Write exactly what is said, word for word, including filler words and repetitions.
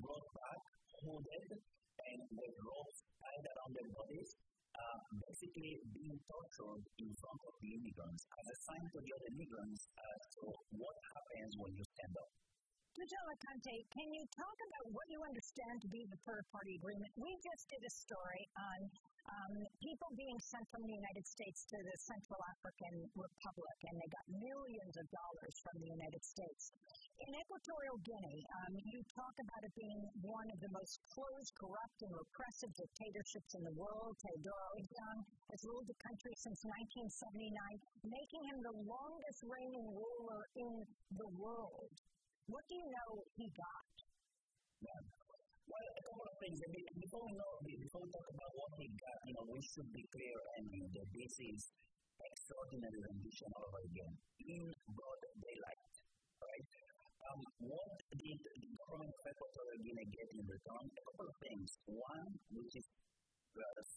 brought back hooded and with ropes tied around their bodies, uh, basically being tortured in front of the immigrants as a sign to the other immigrants as to what happens when you stand up. Jojo Alicante, can you talk about what you understand to be the third-party agreement? We just did a story on um, people being sent from the United States to the Central African Republic, and they got millions of dollars from the United States. In Equatorial Guinea, um, you talk about it being one of the most closed, corrupt, and repressive dictatorships in the world. Teodoro Obiang has ruled the country since nineteen seventy-nine, making him the longest reigning ruler in the world. What do you know he got? Yeah. Well, a couple of things. Before we know, before we talk about what he got, you know, we should be clear, I mean, that this is extraordinary rendition all over again, in broad daylight, right? Um, what did the government of Equatorial Guinea get in return? A couple of things. One, which is uh,